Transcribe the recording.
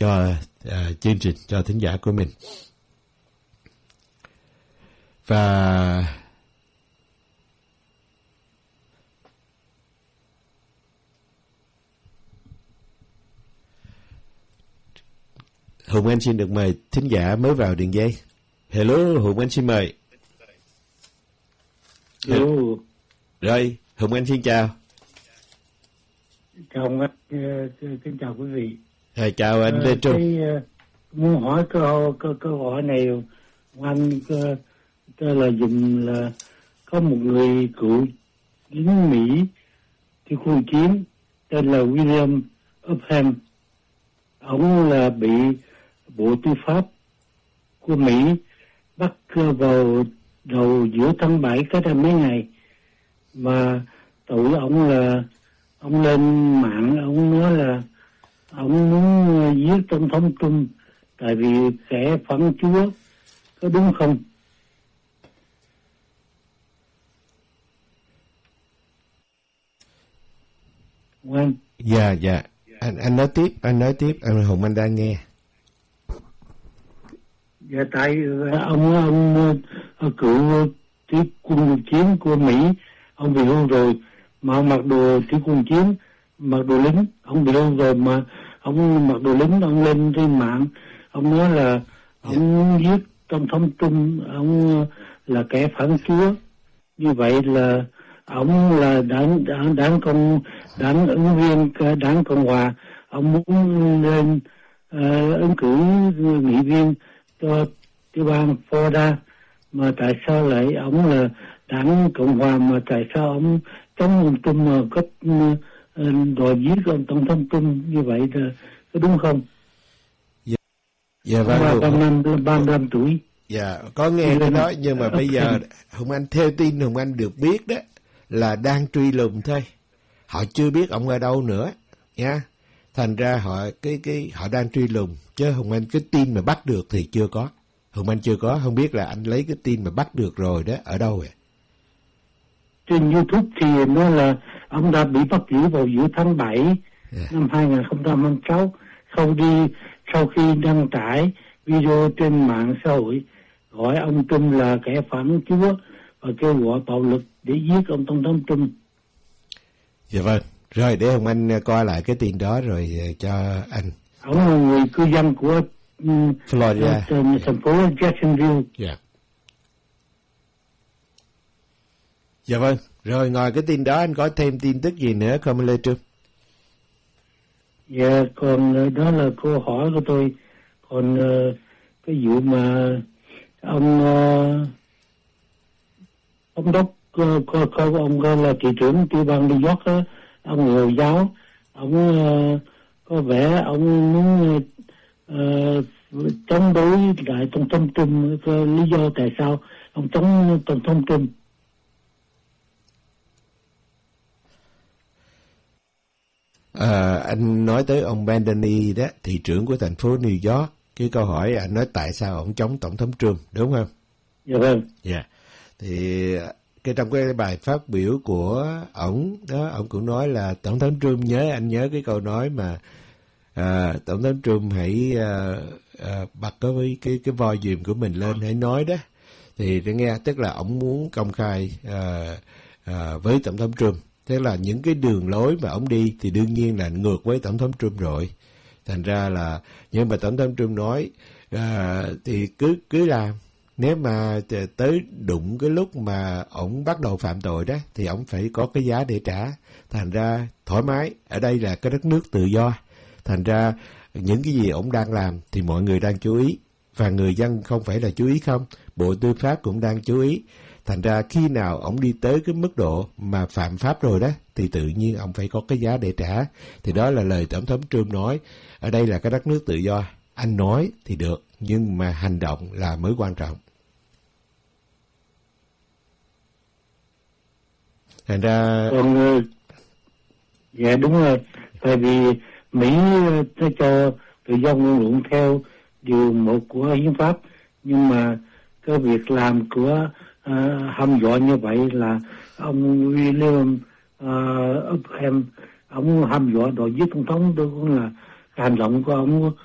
cho chương trình, cho thính giả của mình. Và Hùng Anh xin được mời thính giả mới vào đường dây. Hello, Hùng Anh xin mời. Hello. Rồi, Hùng Anh xin chào. Chào ông, kính chào quý vị. Chào anh Lê Trung. Muốn hỏi câu hỏi này, anh là dùng là có một người cựu lính Mỹ đi quân chiến tên là William Upham. Ông là bị Bộ Tư pháp của Mỹ bắt vào đầu giữa tháng 7 cách đây mấy ngày, mà tội ông là ông lên mạng ông nói là ông muốn giết tổng thống Trump tại vì kẻ phản Chúa, có đúng không? Anh. Dạ. Anh nói tiếp, anh Hùng Anh đang nghe. Dạ, tại ông cựu tiếp quân chiến của Mỹ, ông bị hưu rồi mà ông mặc đồ tiếp quân chiến, mặc đồ lính, ông bị hưu rồi mà ông mặc đồ lính, ông lên trên mạng ông nói là ông muốn giết tổng thống Trump, ông là kẻ phản Chúa. Như vậy là ông là đảng ứng viên đảng Cộng hòa, ông muốn lên ứng cử nghị viên cho tiểu bang Florida, mà tại sao lại ông là đảng Cộng hòa mà tại sao ông chống ông Trump mà có đòi giết ông tổng thống Trump như vậy là có đúng không? Dạ vâng. 35 tuổi. Dạ, có nghe cái đó, nhưng mà bây giờ Hùng Anh theo tin Hùng Anh được biết đó là đang truy lùng thôi. Họ chưa biết ông ở đâu nữa nha. Thành ra họ họ đang truy lùng, chứ Hùng Anh cái tin mà bắt được thì chưa có. Hùng Anh chưa có, không biết là anh lấy cái tin mà bắt được rồi đó ở đâu vậy? Trên YouTube thì nói là ông đã bị bắt giữ vào giữa tháng 7 năm 2026 sau khi đăng tải video trên mạng xã hội gọi ông Trump là kẻ phản Chúa và kêu gọi bạo lực để giết ông tổng thống Trump. Dạ vâng. Rồi để Hùng Anh coi lại cái tin đó rồi cho anh. Ông là người cư dân của Florida, thành phố Jacksonville. Dạ vâng. Rồi ngoài cái tin đó anh có thêm tin tức gì nữa không Lê Trung? Dạ, còn đó là câu hỏi của tôi. Còn cái vụ mà ông đốc ông là thị trưởng tiểu bang New York á, ông Hồi giáo, ông có vẻ ông muốn chống đối lại tổng thống Trump. Lý do tại sao ông chống tổng thống Trump? Anh nói tới ông Bendany đó, thị trưởng của thành phố New York. Cái câu hỏi anh nói tại sao ông chống tổng thống Trump, đúng không? Dạ vâng. Dạ. Thì trong cái bài phát biểu của ổng đó, ổng cũng nói là tổng thống Trump anh nhớ cái câu nói mà tổng thống Trump hãy bật với cái volume của mình lên hãy nói đó. Thì để nghe, tức là ổng muốn công khai với tổng thống Trump. Thế là những cái đường lối mà ông đi thì đương nhiên là ngược với tổng thống Trump rồi. Thành ra là, nhưng mà tổng thống Trump nói thì cứ làm. Nếu mà tới đụng cái lúc mà ổng bắt đầu phạm tội đó thì ổng phải có cái giá để trả. Thành ra thoải mái, ở đây là cái đất nước tự do. Thành ra những cái gì ổng đang làm thì mọi người đang chú ý. Và người dân không phải là chú ý không, Bộ Tư pháp cũng đang chú ý. Thành ra khi nào ổng đi tới cái mức độ mà phạm pháp rồi đó thì tự nhiên ổng phải có cái giá để trả. Thì đó là lời tổng thống Trump nói, ở đây là cái đất nước tự do, anh nói thì được nhưng mà hành động là mới quan trọng. Thành ra dạ đúng rồi, tại vì Mỹ cho tự do ngôn luận theo điều 1 của hiến pháp, nhưng mà cái việc làm của hăm dọa như vậy là ông William Upham, ông hăm dọa đòi giết tổng thống, đó cũng là hành động của ông